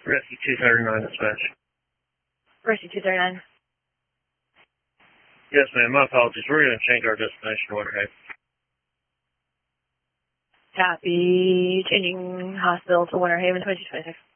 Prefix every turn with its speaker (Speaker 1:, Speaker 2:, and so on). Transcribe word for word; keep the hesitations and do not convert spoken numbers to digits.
Speaker 1: Rescue two thirty-nine dispatch.
Speaker 2: Rescue two thirty-nine.
Speaker 1: Yes, ma'am. My apologies. We're going to change our destination to Winter Haven.
Speaker 2: Copy. Changing hospital to Winter Haven, twenty-two twenty-six.